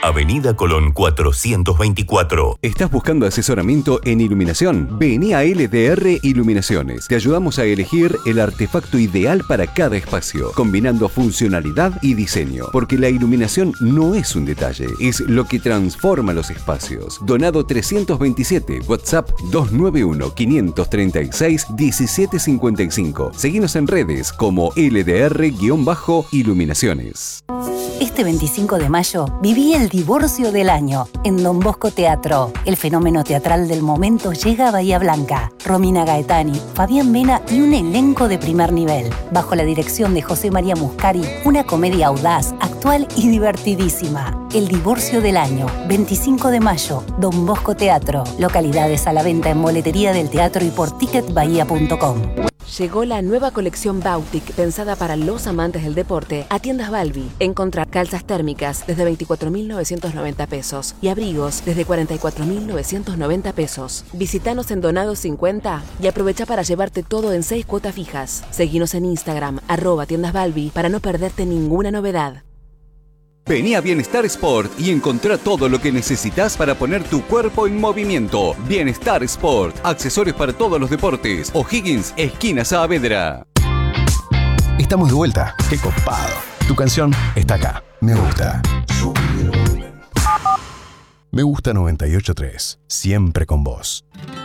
Avenida Colón 424. ¿Estás buscando asesoramiento en iluminación? Vení a LDR Iluminaciones. Te ayudamos a elegir el artefacto ideal para cada espacio, combinando funcionalidad y diseño. Porque la iluminación no es un detalle, es lo que transforma los espacios. Donado 327, WhatsApp 291-536-1755. Seguinos en redes como LDR-Iluminaciones. Este 25 de mayo viví el divorcio del año en Don Bosco Teatro. El fenómeno teatral del momento llega a Bahía Blanca. Romina Gaetani, Fabián Mena y un elenco de primer nivel. Bajo la dirección de José María Muscari, una comedia audaz, actual y divertidísima. El divorcio del año, 25 de mayo, Don Bosco Teatro. Localidades a la venta en boletería del teatro y por ticketbahía.com. Llegó la nueva colección Bautic pensada para los amantes del deporte a Tiendas Balbi. Encontrar calzas térmicas desde 24.990 pesos y abrigos desde 44.990 pesos. Visítanos en Donado 50 y aprovecha para llevarte todo en 6 cuotas fijas. Seguinos en Instagram @Tiendas Balbi para no perderte ninguna novedad. Vení a Bienestar Sport y encontrá todo lo que necesitas para poner tu cuerpo en movimiento. Bienestar Sport, accesorios para todos los deportes. O'Higgins, esquina Saavedra. Estamos de vuelta. ¡Qué copado! Tu canción está acá. Me gusta. Me gusta 98.3. Siempre con vos.